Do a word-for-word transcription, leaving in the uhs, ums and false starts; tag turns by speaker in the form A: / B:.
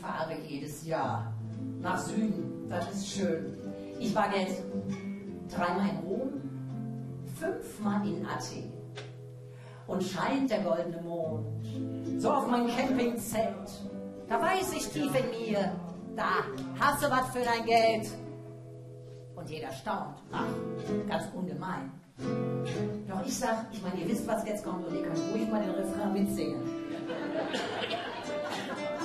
A: fahre jedes Jahr nach Süden. Das ist schön. Ich war jetzt dreimal in Rom, fünfmal in Athen. Und scheint der goldene Mond so auf mein Campingzelt. Da weiß ich tief in mir, da hast du was für dein Geld. Und jeder staunt. Ach, ganz ungemein. Doch ich sag, ich meine, ihr wisst, was jetzt kommt und ihr könnt ruhig mal den Refrain mitsingen.